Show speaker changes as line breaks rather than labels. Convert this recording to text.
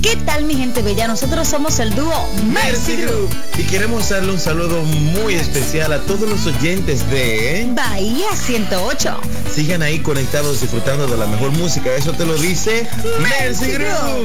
¿Qué tal, mi gente bella? Nosotros somos el dúo
Mercy Group y queremos darle un saludo muy especial a todos los oyentes de
Bahía 108.
Sigan ahí conectados disfrutando de la mejor música. Eso te lo dice Mercy Group.